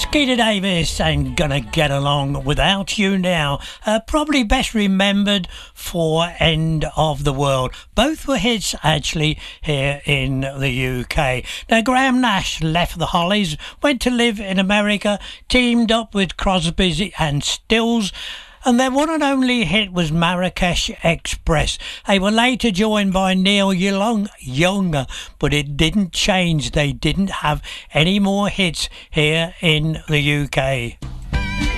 Skeeter Davis ain't gonna get along without you now. Probably best remembered for End of the World. Both were hits actually here in the UK. Now Graham Nash left the Hollies, went to live in America, teamed up with Crosby and Stills, and their one and only hit was Marrakesh Express. They were later joined by Neil Young, but it didn't change. They didn't have any more hits here in the UK.